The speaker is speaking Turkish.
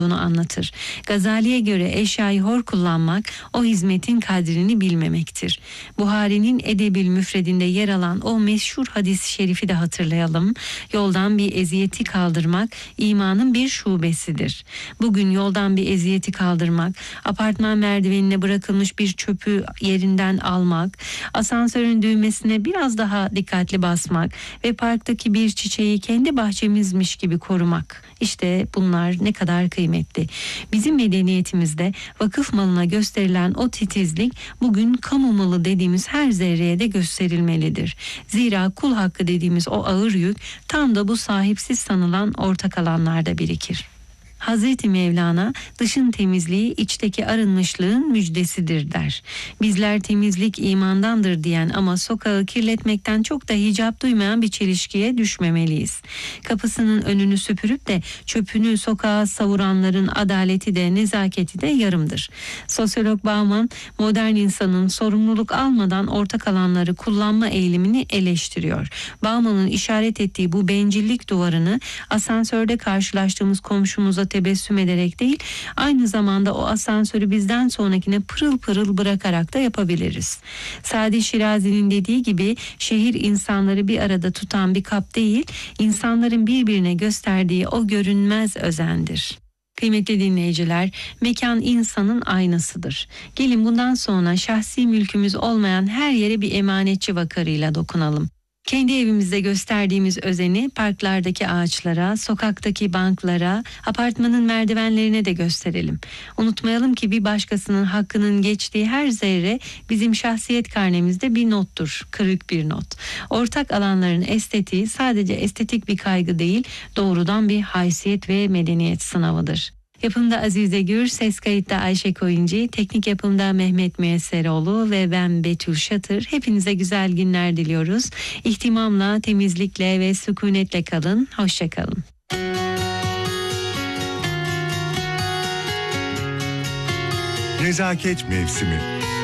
anlatır. Gazali'ye göre eşyayı hor kullanmak o hizmetin kadrini bilmemektir. Buhari'nin Edebil Müfredinde yer alan o meşhur hadis-i şerifi de hatırlayalım. Yoldan bir eziyeti kaldırmak imanın bir şubesidir. Bugün yoldan bir eziyeti kaldırmak, apartman merdivenine bırakılmış bir çöpü yerinden almak, asansörün düğmesine biraz daha dikkatli basmak ve parktaki bir çiçeği kendi bahçemizmiş gibi korumak. İşte bunlar ne kadar kıymetli. Bizim medeniyetimizde vakıf malına gösterilen o titizlik bugün kamu malı dediğimiz her zerreye de gösterilmelidir. Zira kul hakkı dediğimiz o ağır yük tam da bu sahipsiz sanılan ortak alanlarda birikir. Hazreti Mevlana dışın temizliği içteki arınmışlığın müjdesidir der. Bizler temizlik imandandır diyen ama sokağı kirletmekten çok da hicap duymayan bir çelişkiye düşmemeliyiz. Kapısının önünü süpürüp de çöpünü sokağa savuranların adaleti de nezaketi de yarımdır. Sosyolog Bauman modern insanın sorumluluk almadan ortak alanları kullanma eğilimini eleştiriyor. Bauman'ın işaret ettiği bu bencillik duvarını asansörde karşılaştığımız komşumuza tebessüm ederek değil, aynı zamanda o asansörü bizden sonrakine pırıl pırıl bırakarak da yapabiliriz. Sadi Şirazi'nin dediği gibi şehir insanları bir arada tutan bir kap değil, insanların birbirine gösterdiği o görünmez özendir. Kıymetli dinleyiciler, mekan insanın aynasıdır. Gelin bundan sonra şahsi mülkümüz olmayan her yere bir emanetçi vakarıyla dokunalım. Kendi evimizde gösterdiğimiz özeni parklardaki ağaçlara, sokaktaki banklara, apartmanın merdivenlerine de gösterelim. Unutmayalım ki bir başkasının hakkının geçtiği her zerre bizim şahsiyet karnemizde bir nottur, kırık bir not. Ortak alanların estetiği sadece estetik bir kaygı değil, doğrudan bir haysiyet ve medeniyet sınavıdır. Yapımda Azize Gür, ses kayıtta Ayşe Koyuncu, teknik yapımda Mehmet Müesseroğlu ve ben Betül Şatır. Hepinize güzel günler diliyoruz. İhtimamla, temizlikle ve sükunetle kalın. Hoşça kalın. Nezaket mevsimi.